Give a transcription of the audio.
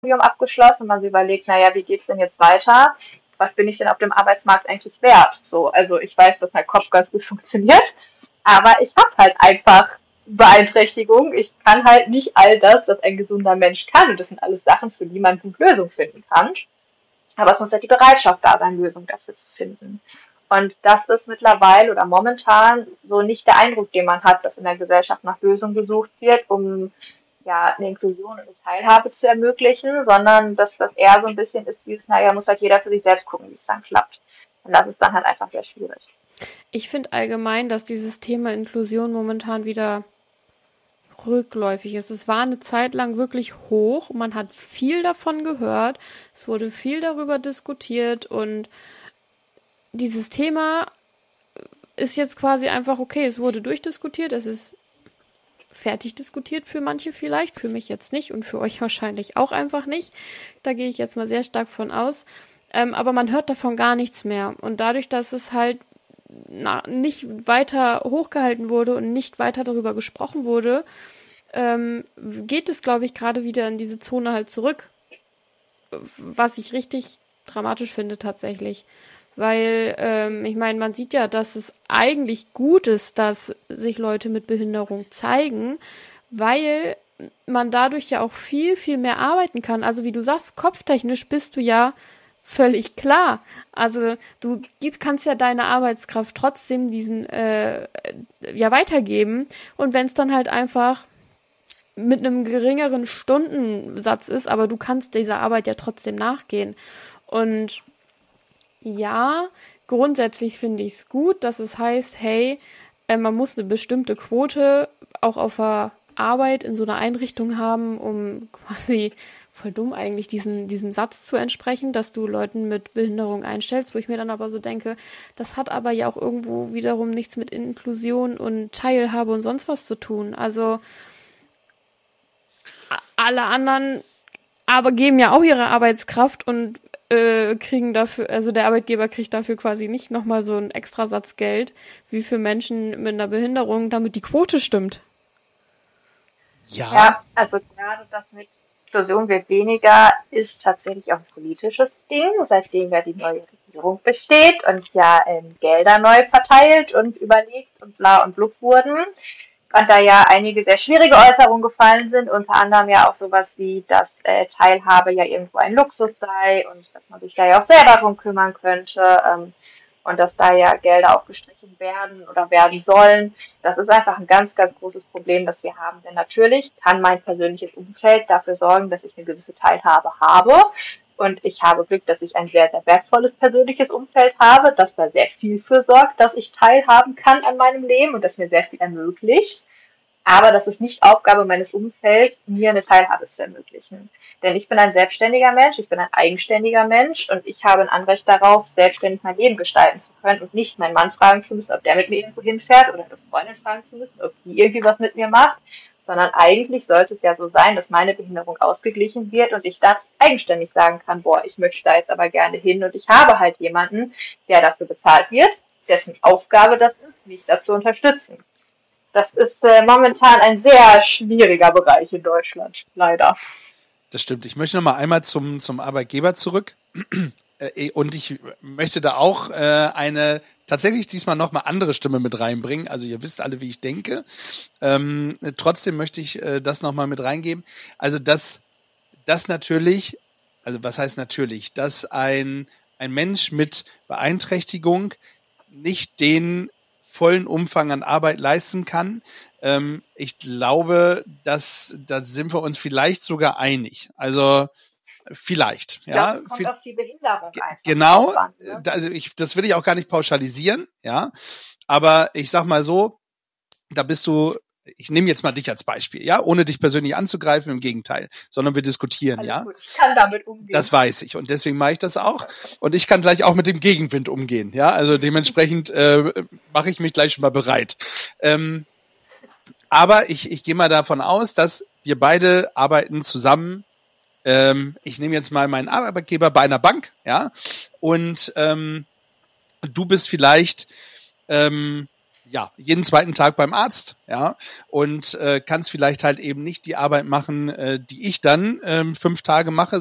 abgeschlossen und man sich überlegt, naja, wie geht's denn jetzt weiter? Was bin ich denn auf dem Arbeitsmarkt eigentlich wert? So, also ich weiß, dass mein Kopf ganz gut funktioniert, aber ich habe halt einfach Beeinträchtigung. Ich kann halt nicht all das, was ein gesunder Mensch kann. Und das sind alles Sachen, für die man gut Lösungen finden kann. Aber es muss halt die Bereitschaft da sein, Lösungen dafür zu finden. Und das ist mittlerweile oder momentan so nicht der Eindruck, den man hat, dass in der Gesellschaft nach Lösungen gesucht wird, um ja eine Inklusion und eine Teilhabe zu ermöglichen, sondern dass das eher so ein bisschen ist, dieses, naja, muss halt jeder für sich selbst gucken, wie es dann klappt. Und das ist dann halt einfach sehr schwierig. Ich finde allgemein, dass dieses Thema Inklusion momentan wieder rückläufig ist. Es war eine Zeit lang wirklich hoch. Man hat viel davon gehört. Es wurde viel darüber diskutiert und dieses Thema ist jetzt quasi einfach, okay, es wurde durchdiskutiert, es ist fertig diskutiert für manche vielleicht, für mich jetzt nicht und für euch wahrscheinlich auch einfach nicht. Da gehe ich jetzt mal sehr stark von aus. Aber man hört davon gar nichts mehr. Und dadurch, dass es halt nicht weiter hochgehalten wurde und nicht weiter darüber gesprochen wurde, geht es, glaube ich, gerade wieder in diese Zone halt zurück. Was ich richtig dramatisch finde tatsächlich. Weil, ich meine, man sieht ja, dass es eigentlich gut ist, dass sich Leute mit Behinderung zeigen, weil man dadurch ja auch viel, viel mehr arbeiten kann. Also wie du sagst, kopftechnisch bist du ja völlig klar. Also du kannst ja deine Arbeitskraft trotzdem diesen ja weitergeben. Und wenn es dann halt einfach mit einem geringeren Stundensatz ist, aber du kannst dieser Arbeit ja trotzdem nachgehen. Und ja, grundsätzlich finde ich es gut, dass es heißt, hey, man muss eine bestimmte Quote auch auf der Arbeit in so einer Einrichtung haben, um quasi, voll dumm eigentlich, diesem Satz zu entsprechen, dass du Leuten mit Behinderung einstellst, wo ich mir dann aber so denke, das hat aber ja auch irgendwo wiederum nichts mit Inklusion und Teilhabe und sonst was zu tun. Also alle anderen aber geben ja auch ihre Arbeitskraft und kriegen dafür, also der Arbeitgeber kriegt dafür quasi nicht nochmal so einen Extrasatz Geld wie für Menschen mit einer Behinderung, damit die Quote stimmt. Ja, also gerade das mit Inklusion wird weniger ist tatsächlich auch ein politisches Ding, seitdem ja die neue Regierung besteht und ja Gelder neu verteilt und überlegt und bla und blub wurden. Und da ja einige sehr schwierige Äußerungen gefallen sind, unter anderem ja auch sowas wie, dass Teilhabe ja irgendwo ein Luxus sei und dass man sich da ja auch selber drum kümmern könnte und dass da ja Gelder auch gestrichen werden oder werden sollen. Das ist einfach ein ganz, ganz großes Problem, das wir haben. Denn natürlich kann mein persönliches Umfeld dafür sorgen, dass ich eine gewisse Teilhabe habe. Und ich habe Glück, dass ich ein sehr, sehr wertvolles persönliches Umfeld habe, das da sehr viel für sorgt, dass ich teilhaben kann an meinem Leben und das mir sehr viel ermöglicht. Aber das ist nicht Aufgabe meines Umfelds, mir eine Teilhabe zu ermöglichen. Denn ich bin ein selbstständiger Mensch, ich bin ein eigenständiger Mensch und ich habe ein Anrecht darauf, selbstständig mein Leben gestalten zu können und nicht meinen Mann fragen zu müssen, ob der mit mir irgendwo hinfährt oder eine Freundin fragen zu müssen, ob die irgendwie was mit mir macht. Sondern eigentlich sollte es ja so sein, dass meine Behinderung ausgeglichen wird und ich dann eigenständig sagen kann, boah, ich möchte da jetzt aber gerne hin und ich habe halt jemanden, der dafür bezahlt wird, dessen Aufgabe das ist, mich da zu unterstützen. Das ist momentan ein sehr schwieriger Bereich in Deutschland, leider. Das stimmt. Ich möchte noch mal einmal zum Arbeitgeber zurück. Und ich möchte da auch eine tatsächlich diesmal noch mal andere Stimme mit reinbringen. Also ihr wisst alle, wie ich denke. Trotzdem möchte ich das noch mal mit reingeben. Also das natürlich, also was heißt natürlich, dass ein Mensch mit Beeinträchtigung nicht den vollen Umfang an Arbeit leisten kann. Ich glaube, da sind wir uns vielleicht sogar einig. Also vielleicht, ja. Das kommt auf die Behinderung einfach. Genau, an, ne? Also das will ich auch gar nicht pauschalisieren, ja. Aber ich sag mal so, da bist du, ich nehme jetzt mal dich als Beispiel, ja, ohne dich persönlich anzugreifen, im Gegenteil, sondern wir diskutieren, Alles ja. gut. Ich kann damit umgehen. Das weiß ich und deswegen mache ich das auch. Und ich kann gleich auch mit dem Gegenwind umgehen, ja. Also dementsprechend mache ich mich gleich schon mal bereit. Aber ich gehe mal davon aus, dass wir beide arbeiten zusammen. Ich nehme jetzt mal meinen Arbeitgeber bei einer Bank, ja, und du bist vielleicht jeden zweiten Tag beim Arzt, ja, und kannst vielleicht halt eben nicht die Arbeit machen, die ich dann 5 Tage mache,